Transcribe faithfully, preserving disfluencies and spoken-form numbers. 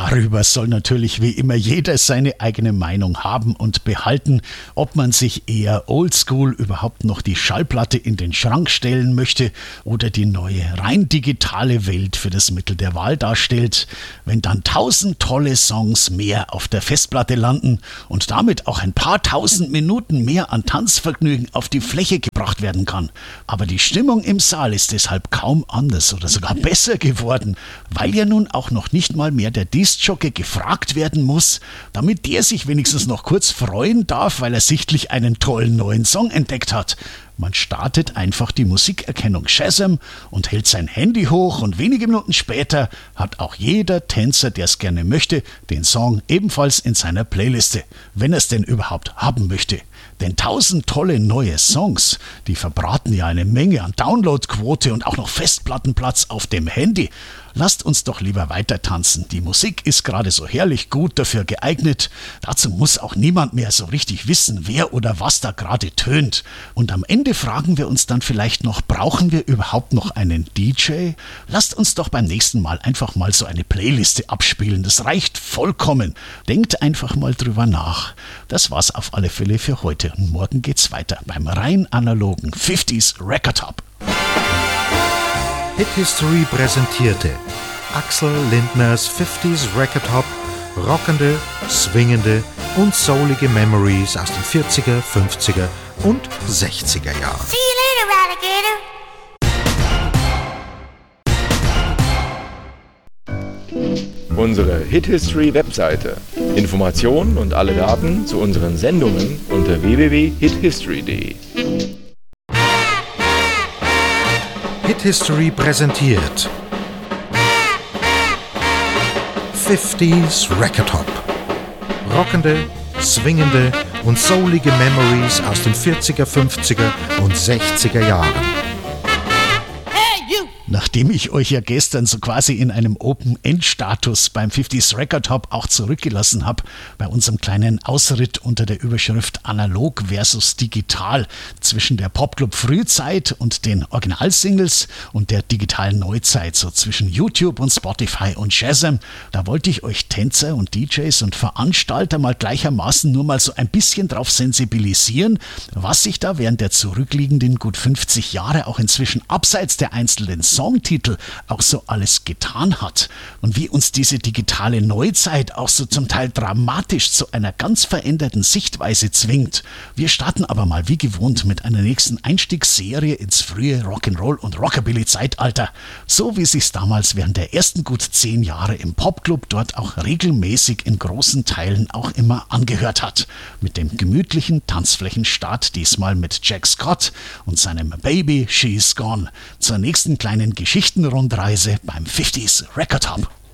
Darüber soll natürlich wie immer jeder seine eigene Meinung haben und behalten, ob man sich eher oldschool überhaupt noch die Schallplatte in den Schrank stellen möchte oder die neue rein digitale Welt für das Mittel der Wahl darstellt, wenn dann tausend tolle Songs mehr auf der Festplatte landen und damit auch ein paar tausend Minuten mehr an Tanzvergnügen auf die Fläche gebracht werden kann. Aber die Stimmung im Saal ist deshalb kaum anders oder sogar besser geworden, weil ja nun auch noch nicht mal mehr der Diskjockey gefragt werden muss, damit der sich wenigstens noch kurz freuen darf, weil er sichtlich einen tollen neuen Song entdeckt hat. Man startet einfach die Musikerkennung Shazam und hält sein Handy hoch und wenige Minuten später hat auch jeder Tänzer, der es gerne möchte, den Song ebenfalls in seiner Playliste, wenn er es denn überhaupt haben möchte. Denn tausend tolle neue Songs, die verbraten ja eine Menge an Downloadquote und auch noch Festplattenplatz auf dem Handy. Lasst uns doch lieber weiter tanzen. Die Musik ist gerade so herrlich gut dafür geeignet. Dazu muss auch niemand mehr so richtig wissen, wer oder was da gerade tönt. Und am Ende fragen wir uns dann vielleicht noch, brauchen wir überhaupt noch einen D J? Lasst uns doch beim nächsten Mal einfach mal so eine Playliste abspielen. Das reicht vollkommen. Denkt einfach mal drüber nach. Das war's auf alle Fälle für heute. Und morgen geht's weiter beim rein analogen fünfziger Record Hop. Hit History präsentierte Axel Lindners fünfziger Record Hop, rockende, swingende und soulige Memories aus den vierziger, fünfziger und sechziger Jahren. See you later, Alligator. Unsere Hit History Webseite. Informationen und alle Daten zu unseren Sendungen unter w w w punkt hit history punkt d e. Hit History präsentiert fünfziger Record Hop. Rockende, swingende und soulige Memories aus den vierziger, fünfziger und sechziger Jahren. Nachdem ich euch ja gestern so quasi in einem Open-End-Status beim fünfziger Record Hop auch zurückgelassen habe, bei unserem kleinen Ausritt unter der Überschrift Analog versus Digital zwischen der Popclub-Frühzeit und den Originalsingles und der digitalen Neuzeit, so zwischen YouTube und Spotify und Shazam, da wollte ich euch Tänzer und D Js und Veranstalter mal gleichermaßen nur mal so ein bisschen drauf sensibilisieren, was sich da während der zurückliegenden gut fünfzig Jahre auch inzwischen abseits der einzelnen Songtitel auch so alles getan hat und wie uns diese digitale Neuzeit auch so zum Teil dramatisch zu einer ganz veränderten Sichtweise zwingt. Wir starten aber mal wie gewohnt mit einer nächsten Einstiegsserie ins frühe Rock'n'Roll und Rockabilly-Zeitalter, so wie sich's damals während der ersten gut zehn Jahre im Popclub dort auch regelmäßig in großen Teilen auch immer angehört hat. Mit dem gemütlichen Tanzflächenstart diesmal mit Jack Scott und seinem Baby She's Gone zur nächsten kleinen Geschichtenrundreise beim fünfziger Record Hop.